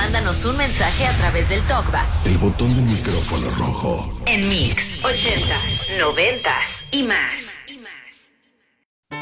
mándanos un mensaje a través del TalkBack. El botón del micrófono rojo. En Mix 80s, 90s y más.